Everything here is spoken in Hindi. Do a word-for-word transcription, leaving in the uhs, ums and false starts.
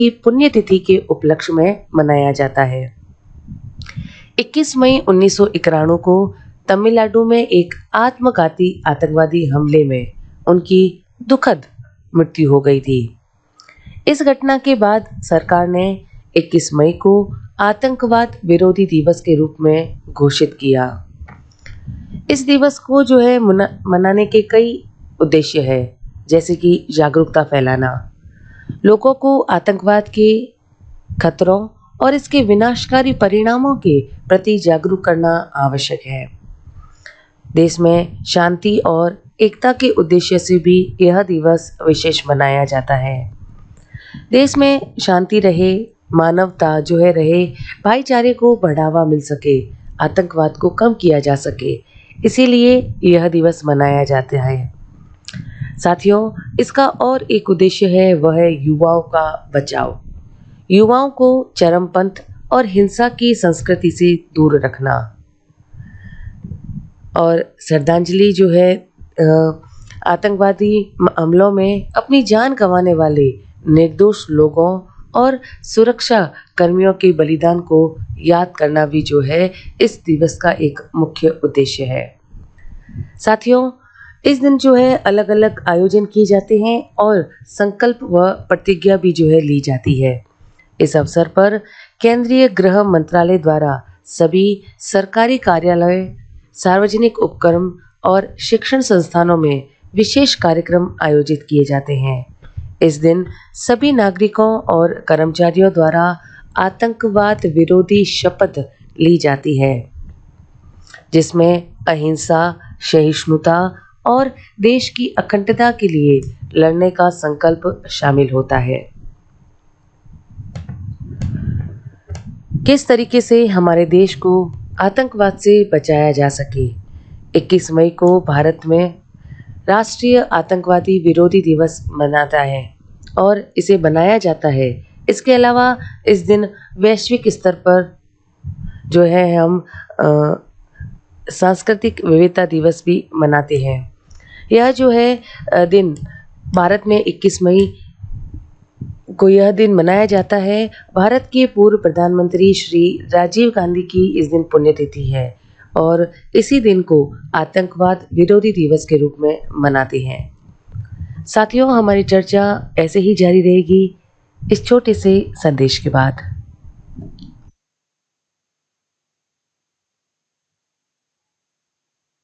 की पुण्यतिथि के उपलक्ष्य में मनाया जाता है। इक्कीस मई उन्नीस सौ इक्यानवे को तमिलनाडु में एक आत्मघाती आतंकवादी हमले में उनकी दुखद मृत्यु हो गई थी। इस घटना के बाद सरकार ने इक्कीस मई को आतंकवाद विरोधी दिवस के रूप में घोषित किया। इस दिवस को जो है मना, मनाने के कई उद्देश्य है, जैसे कि जागरूकता फैलाना, लोगों को आतंकवाद के खतरों और इसके विनाशकारी परिणामों के प्रति जागरूक करना आवश्यक है। देश में शांति और एकता के उद्देश्य से भी यह दिवस विशेष मनाया जाता है। देश में शांति रहे, मानवता जो है रहे, भाईचारे को बढ़ावा मिल सके, आतंकवाद को कम किया जा सके, इसीलिए यह दिवस मनाया जाता है। साथियों, इसका और एक उद्देश्य है, वह है युवाओं का बचाव, युवाओं को चरमपंथ और हिंसा की संस्कृति से दूर रखना और श्रद्धांजलि जो है आतंकवादी हमलों में अपनी जान गंवाने वाले निर्दोष लोगों और सुरक्षा कर्मियों के बलिदान को याद करना भी जो है इस दिवस का एक मुख्य उद्देश्य है। साथियों, इस दिन जो है अलग अलग आयोजन किए जाते हैं और संकल्प व प्रतिज्ञा भी जो है ली जाती है। इस अवसर पर केंद्रीय गृह मंत्रालय द्वारा सभी सरकारी कार्यालय, सार्वजनिक उपक्रम और शिक्षण संस्थानों में विशेष कार्यक्रम आयोजित किए जाते हैं। इस दिन सभी नागरिकों और कर्मचारियों द्वारा आतंकवाद विरोधी शपथ ली जाती है, जिसमें अहिंसा, सहिष्णुता और देश की अखंडता के लिए लड़ने का संकल्प शामिल होता है। किस तरीके से हमारे देश को आतंकवाद से बचाया जा सके। इक्कीस मई को भारत में राष्ट्रीय आतंकवादी विरोधी दिवस मनाता है और इसे बनाया जाता है। इसके अलावा इस दिन वैश्विक स्तर पर जो है हम सांस्कृतिक विविधता दिवस भी मनाते हैं। यह जो है दिन भारत में इक्कीस मई को यह दिन मनाया जाता है। भारत के पूर्व प्रधानमंत्री श्री राजीव गांधी की इस दिन पुण्यतिथि है और इसी दिन को आतंकवाद विरोधी दिवस के रूप में मनाते हैं। साथियों, हमारी चर्चा ऐसे ही जारी रहेगी इस छोटे से संदेश के बाद।